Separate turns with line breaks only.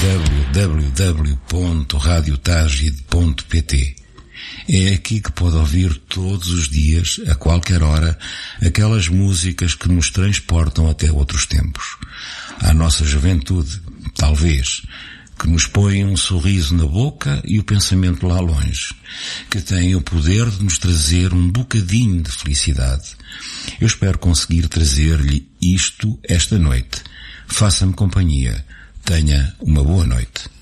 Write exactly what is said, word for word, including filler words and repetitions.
w w w ponto radio tagid ponto p t. É aqui que pode ouvir todos os dias, a qualquer hora, aquelas músicas que nos transportam até outros tempos. À nossa juventude, talvez, que nos põem um sorriso na boca e o pensamento lá longe, que têm o poder de nos trazer um bocadinho de felicidade. Eu espero conseguir trazer-lhe isto esta noite. Faça-me companhia. Tenha uma boa noite.